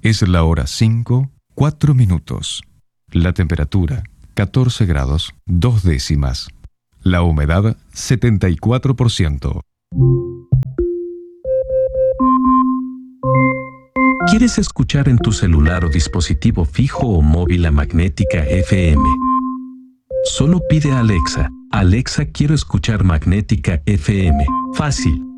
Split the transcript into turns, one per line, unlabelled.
Es la hora 5, 4 minutos. La temperatura, 14 grados, 2 décimas. La humedad, 74%.
¿Quieres escuchar en tu celular o dispositivo fijo o móvil a Magnética FM? Solo pide a Alexa, Alexa, quiero escuchar Magnética FM. Fácil.